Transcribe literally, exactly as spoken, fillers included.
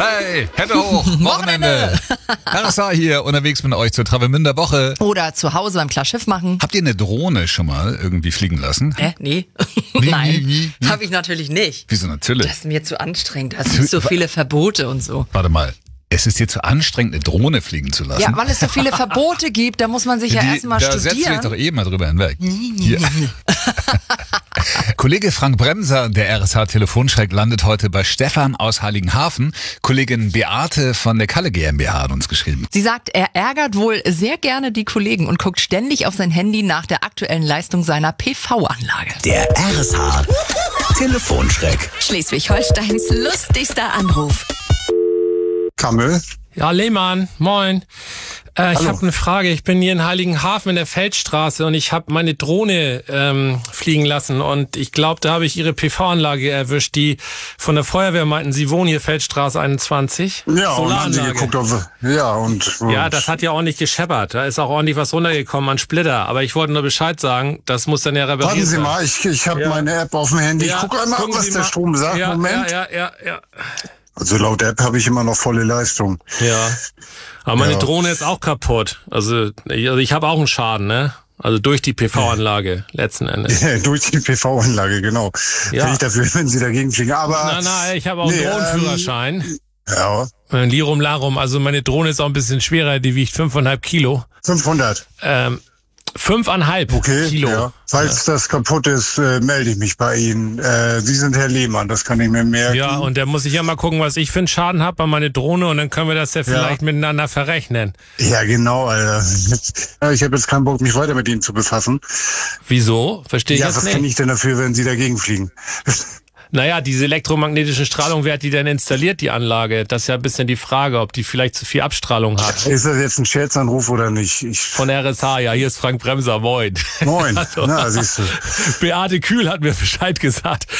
Hey, Hände hoch, Wochenende. R S A hier, unterwegs mit euch zur Travemünder Woche. Oder zu Hause beim Klarschiff machen. Habt ihr eine Drohne schon mal irgendwie fliegen lassen? Hä? Nee. Nie, Nein, nie, nie, nie. habe ich natürlich nicht. Wieso natürlich? Das ist mir zu anstrengend. Da sind so viele Verbote und so. Warte mal. Es ist dir zu anstrengend, eine Drohne fliegen zu lassen? Ja, weil es so viele Verbote gibt, da muss man sich ja Die- erstmal Da setzt du dich studieren. doch eben mal drüber hinweg. Hier. Kollege Frank Bremser, der R S H-Telefonschreck, landet heute bei Stefan aus Heiligenhafen. Kollegin Beate von der Kalle GmbH hat uns geschrieben. Sie sagt, er ärgert wohl sehr gerne die Kollegen und guckt ständig auf sein Handy nach der aktuellen Leistung seiner P V-Anlage. Der R S H Telefonschreck. Schleswig-Holsteins lustigster Anruf. Kammel. Ja, Lehmann, moin. Äh, ich habe eine Frage. Ich bin hier in Heiligenhafen in der Feldstraße und ich habe meine Drohne ähm, fliegen lassen und ich glaube, da habe ich Ihre P V-Anlage erwischt, die von der Feuerwehr meinten, Sie wohnen hier Feldstraße einundzwanzig. Ja, und haben Sie Solaranlage. geguckt auf, ja, und, und Ja, das hat ja ordentlich gescheppert. Da ist auch ordentlich was runtergekommen an Splitter. Aber ich wollte nur Bescheid sagen, das muss dann ja repariert warten Sie werden. mal, ich, ich habe Ja. meine App auf dem Handy. Ja, ich gucke einmal, gucken was Sie der mal. Strom sagt. Ja, Moment. ja, ja, ja, ja. Also laut App habe ich immer noch volle Leistung. Ja. Aber meine Ja. Drohne ist auch kaputt. Also, also ich habe auch einen Schaden, ne? Also durch die P V-Anlage letzten Endes. Ja, durch die P V-Anlage, genau. Ja. Bin ich dafür, wenn Sie dagegen fliegen. Aber Na, na, ich habe auch einen Nee, Drohnenführerschein. ja, Äh, Lirum Larum, also meine Drohne ist auch ein bisschen schwerer, die wiegt fünfeinhalb Kilo. fünfhundert. Ähm, fünfeinhalb Okay, Kilo. ja. Falls das kaputt ist, äh, melde ich mich bei Ihnen. Äh, Sie sind Herr Lehmann, das kann ich mir merken. Ja, und da muss ich ja mal gucken, was ich für einen Schaden habe bei meiner Drohne und dann können wir das ja vielleicht miteinander verrechnen. Ja, genau, Alter. Jetzt, ja, ich habe jetzt keinen Bock, mich weiter mit Ihnen zu befassen. Wieso? Verstehe ich Ja, jetzt was nicht. kann ich denn dafür, wenn Sie dagegen fliegen? Naja, diese elektromagnetischen Strahlung, wer hat die denn installiert, die Anlage? Das ist ja ein bisschen die Frage, ob die vielleicht zu viel Abstrahlung hat. Ist das jetzt ein Scherzanruf oder nicht? Ich, Von R S H, ja, hier ist Frank Bremser, moin. moin. Also, Na, siehst du. Beate Kühl hat mir Bescheid gesagt.